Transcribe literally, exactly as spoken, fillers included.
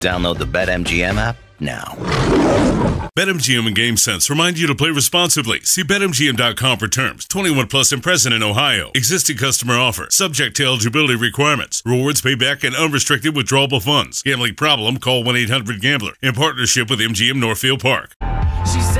Download the BetMGM app now. BetMGM and GameSense remind you to play responsibly. See Bet M G M dot com for terms. twenty-one plus and present in Ohio. Existing customer offer. Subject to eligibility requirements. Rewards payback and unrestricted withdrawable funds. Gambling problem? Call one eight hundred gambler. In partnership with M G M Northfield Park. She said